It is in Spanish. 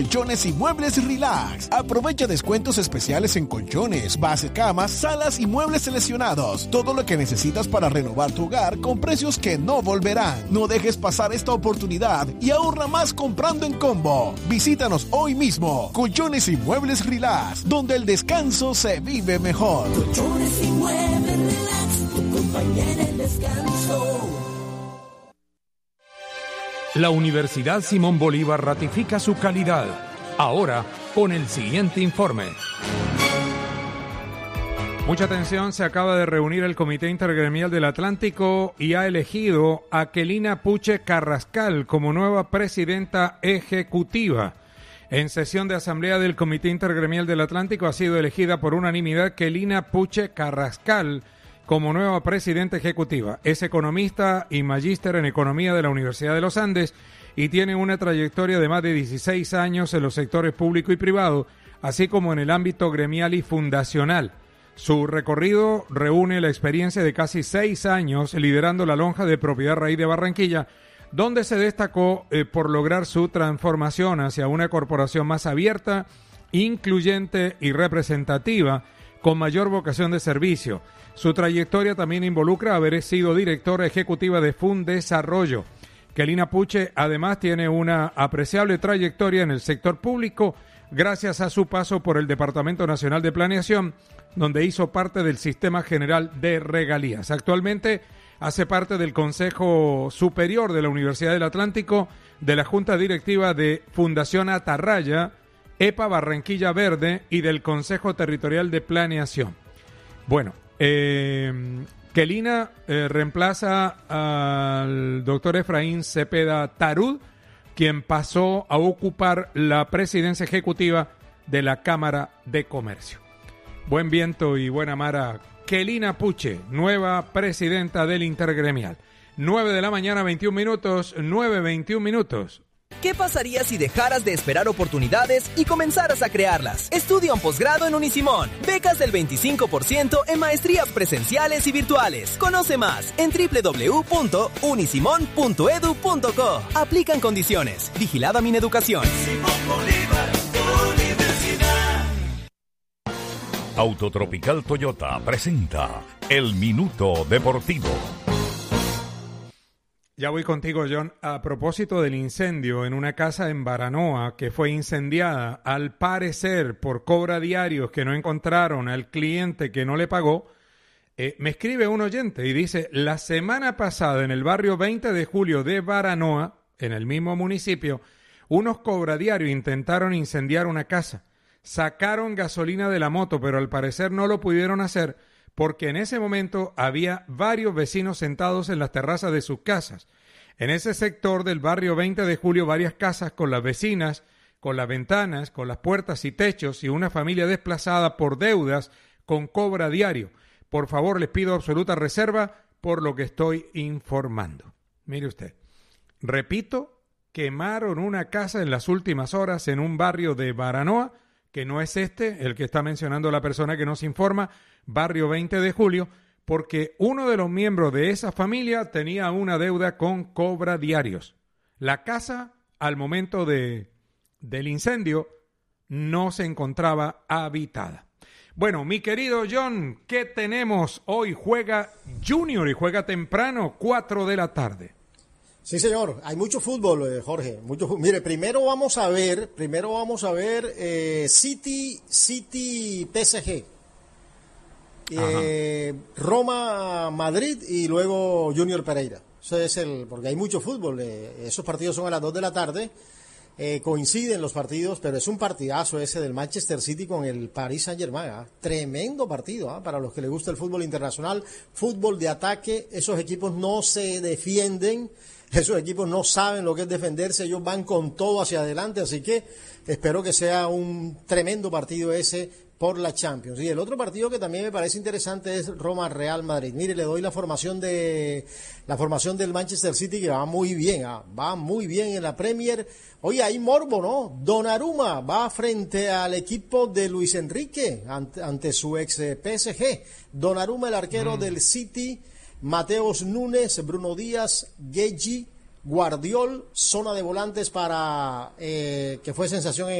Colchones y muebles Relax. Aprovecha descuentos especiales en colchones, base camas, salas y muebles seleccionados. Todo lo que necesitas para renovar tu hogar con precios que no volverán. No dejes pasar esta oportunidad y ahorra más comprando en combo. Visítanos hoy mismo. Colchones y muebles Relax, donde el descanso se vive mejor. Colchones y muebles Relax, tu compañía en el descanso. La Universidad Simón Bolívar ratifica su calidad. Ahora, con el siguiente informe. Mucha atención, se acaba de reunir el Comité Intergremial del Atlántico y ha elegido a Kelina Puche Carrascal como nueva presidenta ejecutiva. En sesión de asamblea del Comité Intergremial del Atlántico ha sido elegida por unanimidad Kelina Puche Carrascal como nueva presidenta ejecutiva. Es economista y magíster en economía de la Universidad de los Andes y tiene una trayectoria de más de 16 años en los sectores público y privado, así como en el ámbito gremial y fundacional. Su recorrido reúne la experiencia de casi 6 años liderando la lonja de Propiedad Raíz de Barranquilla, donde se destacó por lograr su transformación hacia una corporación más abierta, incluyente y representativa, con mayor vocación de servicio. Su trayectoria también involucra haber sido directora ejecutiva de Fundesarrollo. Kelina Puche además tiene una apreciable trayectoria en el sector público gracias a su paso por el Departamento Nacional de Planeación, donde hizo parte del Sistema General de Regalías. Actualmente hace parte del Consejo Superior de la Universidad del Atlántico, de la Junta Directiva de Fundación Atarraya, EPA Barranquilla Verde y del Consejo Territorial de Planeación. Bueno, Kelina reemplaza al doctor Efraín Cepeda Tarud, quien pasó a ocupar la presidencia ejecutiva de la Cámara de Comercio. Buen viento y buena mar a Kelina Puche, nueva presidenta del Intergremial. 9 de la mañana, 21 minutos, 9:21. ¿Qué pasaría si dejaras de esperar oportunidades y comenzaras a crearlas? Estudia un posgrado en Unisimón. Becas del 25% en maestrías presenciales y virtuales. Conoce más en www.unisimon.edu.co. Aplican condiciones. Vigilada Mineducación. Autotropical Toyota presenta El Minuto Deportivo. Ya voy contigo, John. A propósito del incendio en una casa en Baranoa que fue incendiada, al parecer por cobra diarios que no encontraron al cliente que no le pagó, me escribe un oyente y dice: la semana pasada en el barrio 20 de julio de Baranoa, en el mismo municipio, unos cobra diarios intentaron incendiar una casa. Sacaron gasolina de la moto, pero al parecer no lo pudieron hacer porque en ese momento había varios vecinos sentados en las terrazas de sus casas. En ese sector del barrio 20 de julio, varias casas con las vecinas, con las ventanas, con las puertas y techos y una familia desplazada por deudas con cobra diario. Por favor, les pido absoluta reserva por lo que estoy informando. Mire usted, repito, quemaron una casa en las últimas horas en un barrio de Baranoa, que no es el que está mencionando la persona que nos informa, barrio 20 de julio, porque uno de los miembros de esa familia tenía una deuda con cobra diarios. La casa, al momento del incendio, no se encontraba habitada. Bueno, mi querido John, ¿qué tenemos hoy? Juega Junior y juega temprano, 4 de la tarde. Sí, señor, hay mucho fútbol, Jorge. Mire, primero vamos a ver City PSG. Roma, Madrid y luego Junior Pereira. Eso es porque hay mucho fútbol. Esos partidos son a las 2 de la tarde. Coinciden los partidos, pero es un partidazo ese del Manchester City con el Paris Saint-Germain. Tremendo partido para los que les gusta el fútbol internacional, fútbol de ataque. Esos equipos no se defienden, esos equipos no saben lo que es defenderse, ellos van con todo hacia adelante, así que espero que sea un tremendo partido ese por la Champions. Y el otro partido que también me parece interesante es Roma-Real Madrid. Mire, le doy la formación del Manchester City, que va muy bien en la Premier. Oye, hay morbo, ¿no? Donnarumma va frente al equipo de Luis Enrique ante su ex PSG. Donnarumma, el arquero del City, Mateus Nunes, Bruno Díaz, Gueji, Guardiol, zona de volantes para que fue sensación en